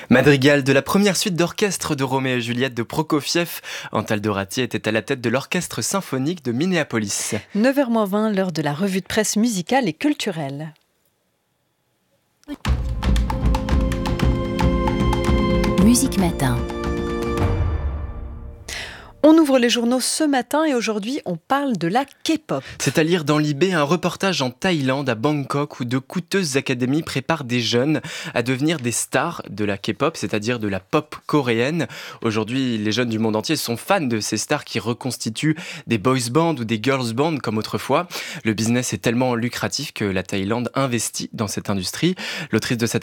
Madrigal de la première suite d'orchestre de Roméo et Juliette de Prokofiev. Antal Dorati était à la tête de l'orchestre symphonique de Minneapolis. 9h20, l'heure de la revue de presse musicale et culturelle. Musique Matin. On ouvre les journaux ce matin et aujourd'hui on parle de la K-pop. C'est à lire dans l'IB un reportage en Thaïlande, à Bangkok, où de coûteuses académies préparent des jeunes à devenir des stars de la K-pop, c'est-à-dire de la pop coréenne. Aujourd'hui, les jeunes du monde entier sont fans de ces stars qui reconstituent des boys bands ou des girls bands comme autrefois. Le business est tellement lucratif que la Thaïlande investit dans cette industrie. L'autrice de cet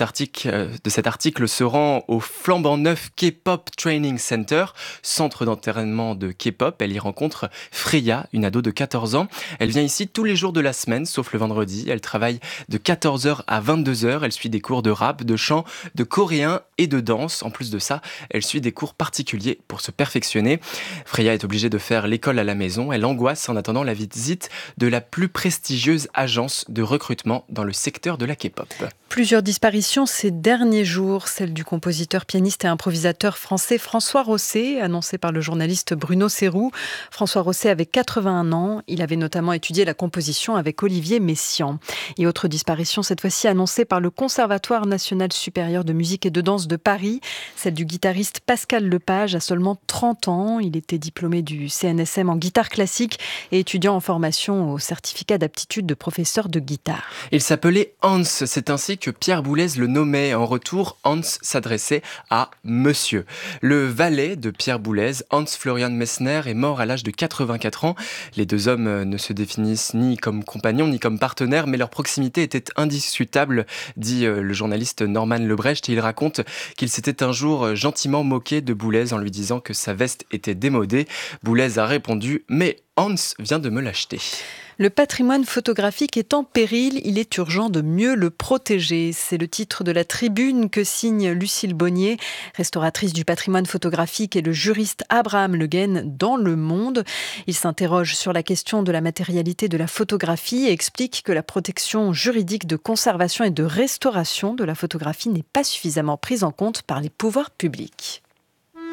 article se rend au flambant neuf K-pop Training Center, centre d'entraînement de K-pop. Elle y rencontre Freya, une ado de 14 ans. Elle vient ici tous les jours de la semaine, sauf le vendredi. Elle travaille de 14h à 22h. Elle suit des cours de rap, de chant, de coréen et de danse. En plus de ça, elle suit des cours particuliers pour se perfectionner. Freya est obligée de faire l'école à la maison. Elle angoisse en attendant la visite de la plus prestigieuse agence de recrutement dans le secteur de la K-pop. Plusieurs disparitions ces derniers jours, celle du compositeur, pianiste et improvisateur français François Rosset, annoncée par le journaliste Bruno Serroux. François Rosset avait 81 ans, il avait notamment étudié la composition avec Olivier Messiaen. Et autre disparition, cette fois-ci annoncée par le Conservatoire national supérieur de musique et de danse de Paris, celle du guitariste Pascal Lepage, à seulement 30 ans. Il était diplômé du CNSM en guitare classique et étudiant en formation au certificat d'aptitude de professeur de guitare. Il s'appelait Hans, c'est ainsi que Pierre Boulez le nommait. En retour, Hans s'adressait à Monsieur. Le valet de Pierre Boulez, Hans Florian Messner, est mort à l'âge de 84 ans. Les deux hommes ne se définissent ni comme compagnons ni comme partenaires, mais leur proximité était indiscutable, dit le journaliste Norman Lebrecht. Et il raconte qu'il s'était un jour gentiment moqué de Boulez en lui disant que sa veste était démodée. Boulez a répondu « Mais Hans vient de me l'acheter ». Le patrimoine photographique est en péril, il est urgent de mieux le protéger. C'est le titre de la tribune que signe Lucille Bonnier, restauratrice du patrimoine photographique, et le juriste Abraham Le Guen dans Le Monde. Il s'interroge sur la question de la matérialité de la photographie et explique que la protection juridique de conservation et de restauration de la photographie n'est pas suffisamment prise en compte par les pouvoirs publics.